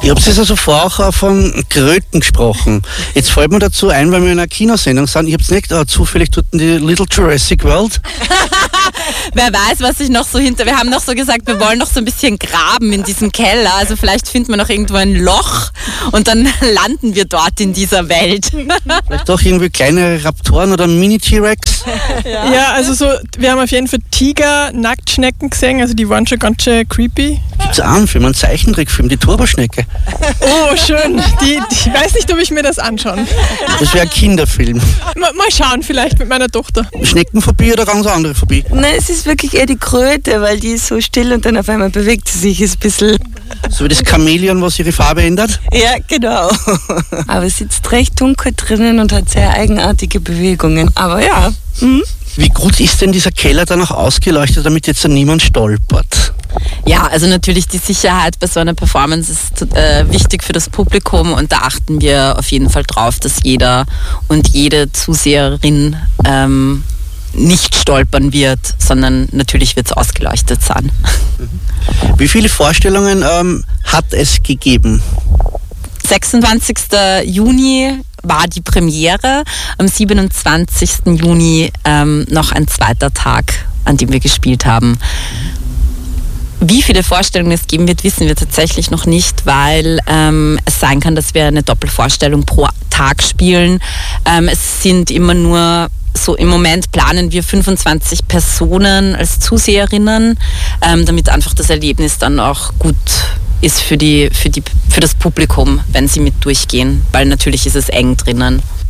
Ihr habt es also vorher auch von Kröten gesprochen. Jetzt fällt mir dazu ein, weil wir in einer Kinosendung sind, ich hab's nicht zufällig dort in die Little Jurassic World. Wer weiß, was sich noch so wir haben noch so gesagt, wir wollen noch so ein bisschen graben in diesem Keller, also vielleicht finden wir noch irgendwo ein Loch und dann landen wir dort in dieser Welt. Vielleicht auch irgendwie kleinere Raptoren oder Mini-T-Rex. Ja, also so, wir haben auf jeden Fall Tiger, Nacktschnecken gesehen, also die waren schon ganz schön creepy. Gibt's auch einen Film, einen Zeichentrickfilm, die Turboschnecke. Oh, schön. Ich weiß nicht, ob ich mir das anschauen. Das wäre ein Kinderfilm. Mal schauen, vielleicht mit meiner Tochter. Schneckenphobie oder ganz andere Phobie? Nein, es ist wirklich eher die Kröte, weil die ist so still und dann auf einmal bewegt sie sich, ist ein bisschen... So wie das Chamäleon, was ihre Farbe ändert? Ja, genau. Aber es sitzt recht dunkel drinnen und hat sehr eigenartige Bewegungen. Aber ja. Wie gut ist denn dieser Keller dann auch ausgeleuchtet, damit jetzt niemand stolpert? Ja, also natürlich die Sicherheit bei so einer Performance ist wichtig für das Publikum und da achten wir auf jeden Fall drauf, dass jeder und jede Zuseherin nicht stolpern wird, sondern natürlich wird es ausgeleuchtet sein. Wie viele Vorstellungen hat es gegeben? 26. Juni war die Premiere, am 27. Juni noch ein zweiter Tag, an dem wir gespielt haben. Wie viele Vorstellungen es geben wird, wissen wir tatsächlich noch nicht, weil es sein kann, dass wir eine Doppelvorstellung pro Tag spielen. Es sind immer nur so, im Moment planen wir 25 Personen als Zuseherinnen, damit einfach das Erlebnis dann auch gut ist für das Publikum, wenn sie mit durchgehen, weil natürlich ist es eng drinnen.